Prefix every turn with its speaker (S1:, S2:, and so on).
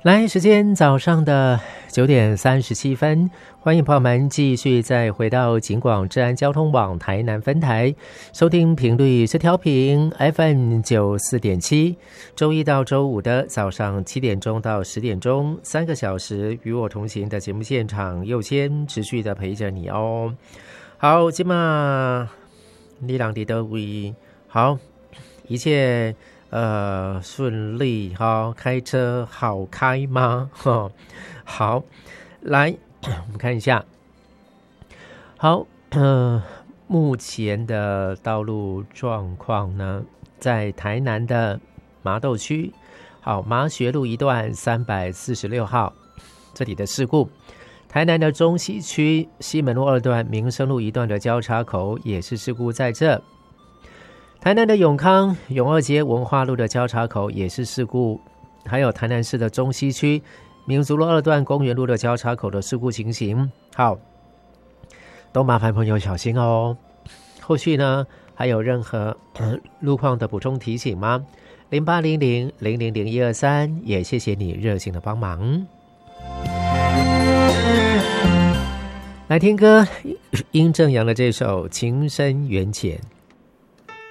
S1: 来，时间早上的9:37，欢迎朋友们继续再回到警广治安交通网台南分台，收听频率是调频 FM94.7，周一到周五的早上7点钟到10点钟，3个小时与我同行的节目现场，佑谦持续的陪着你哦。好，今嘛你人伫倒位？好，一切顺利哈，开车好开吗？好，来我们看一下。好，目前的道路状况呢，在台南的麻豆区，好，麻学路一段346号这里的事故。台南的中西区西门路2段民生路一段的交叉口也是事故在这。台南的永康永二街文化路的交叉口也是事故，还有台南市的中西区民族路2段公园路的交叉口的事故情形。好，都麻烦朋友小心哦。后续呢还有任何路况的补充提醒吗？0800000123，也谢谢你热情的帮忙。来听歌，殷正阳的这首《情深缘浅》。